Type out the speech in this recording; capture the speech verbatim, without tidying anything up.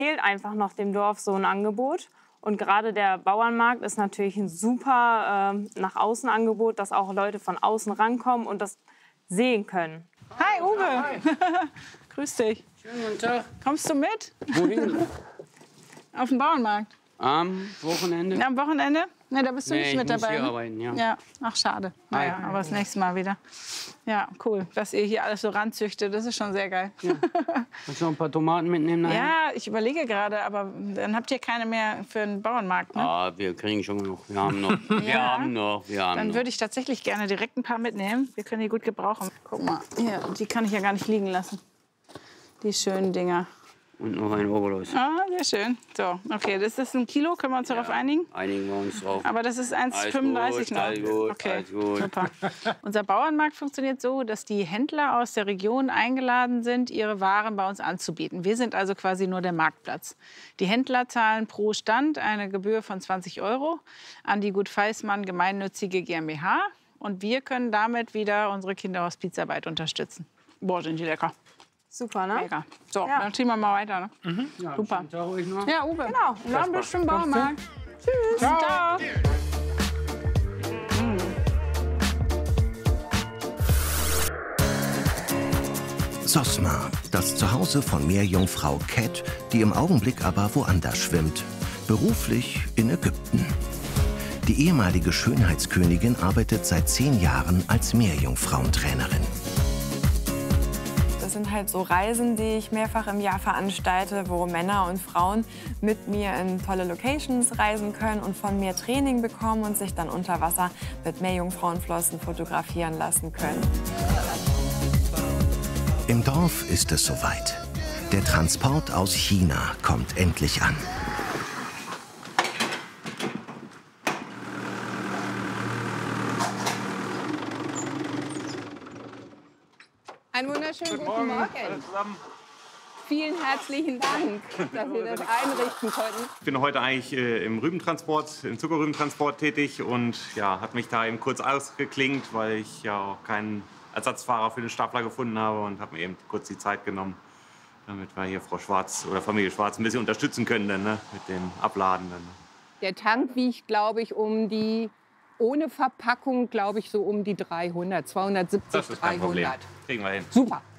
Fehlt einfach noch dem Dorf so ein Angebot. Und gerade der Bauernmarkt ist natürlich ein super äh, nach außen Angebot, dass auch Leute von außen rankommen und das sehen können. Hi Uwe, Hi. Grüß dich. Schönen guten Tag. Kommst du mit? Wohin? Auf den Bauernmarkt. Am Wochenende? Ja, am Wochenende? Ne, da bist du nee, nicht ich mit muss dabei. hier Ne? arbeiten, ja. Ja, ach schade. Naja, aber das nächste Mal wieder. Ja, cool, dass ihr hier alles so ranzüchtet, das ist schon sehr geil. Ja. Kannst du noch ein paar Tomaten mitnehmen? Nachher? Ja, ich überlege gerade, aber dann habt ihr keine mehr für den Bauernmarkt, ne? Ah, wir kriegen schon noch. Wir haben noch. Wir Ja. haben noch. Wir haben Dann noch. würde ich tatsächlich gerne direkt ein paar mitnehmen. Wir können die gut gebrauchen. Guck mal, hier, die kann ich ja gar nicht liegen lassen. Die schönen Dinger. Und noch ein Oberlos. Ah, sehr schön. So, okay, das ist ein Kilo, können wir uns darauf einigen? Einigen wir uns drauf. Aber das ist eins Komma fünfunddreißig noch. Alles gut, Okay, alles gut. super. Unser Bauernmarkt funktioniert so, dass die Händler aus der Region eingeladen sind, ihre Waren bei uns anzubieten. Wir sind also quasi nur der Marktplatz. Die Händler zahlen pro Stand eine Gebühr von zwanzig Euro an die Gut Feismann Gemeinnützige GmbH. Und wir können damit wieder unsere Kinderhospizarbeit unterstützen. Boah, sind die lecker. Super, ne? Mega. So, Ja. dann ziehen wir mal weiter. Ne? Mhm. Ja, Super. schönen Tag euch noch. Ja, Uwe. Genau. Und dann bis zum Bauernmarkt. Tschüss. Ciao. Ciao. Sosma, das Zuhause von Meerjungfrau Cat, die im Augenblick aber woanders schwimmt. Beruflich in Ägypten. Die ehemalige Schönheitskönigin arbeitet seit zehn Jahren als Meerjungfrauentrainerin. Das sind halt so Reisen, die ich mehrfach im Jahr veranstalte, wo Männer und Frauen mit mir in tolle Locations reisen können und von mir Training bekommen und sich dann unter Wasser mit Meerjungfrauenflossen fotografieren lassen können. Im Dorf ist es soweit. Der Transport aus China kommt endlich an. Einen wunderschönen guten Morgen. Morgen. Vielen herzlichen Dank, dass wir das einrichten konnten. Ich bin heute eigentlich äh, im Rübentransport, im Zuckerrübentransport tätig und ja, hat mich da eben kurz ausgeklingt, weil ich ja auch keinen Ersatzfahrer für den Stapler gefunden habe und habe mir eben kurz die Zeit genommen, damit wir hier Frau Schwarz oder Familie Schwarz ein bisschen unterstützen können dann, ne, mit dem Abladen. Dann. Der Tank wiegt, glaube ich, um die, ohne Verpackung, glaube ich, so um die dreihundert, zweihundertsiebzig, Das ist kein Problem. dreihundert. Kriegen wir hin. Super.